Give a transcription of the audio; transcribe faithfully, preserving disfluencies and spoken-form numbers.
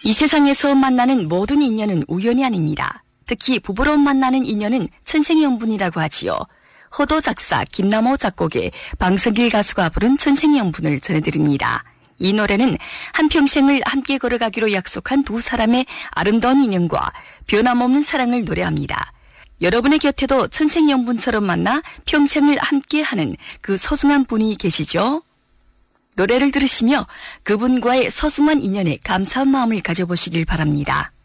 이 세상에서 만나는 모든 인연은 우연이 아닙니다. 특히 부부로 만나는 인연은 천생연분이라고 하지요. 허도 작사, 김남호 작곡의 방석일 가수가 부른 천생연분을 전해드립니다. 이 노래는 한평생을 함께 걸어가기로 약속한 두 사람의 아름다운 인연과 변함없는 사랑을 노래합니다. 여러분의 곁에도 천생연분처럼 만나 평생을 함께하는 그 소중한 분이 계시죠? 노래를 들으시며 그분과의 소중한 인연에 감사한 마음을 가져보시길 바랍니다.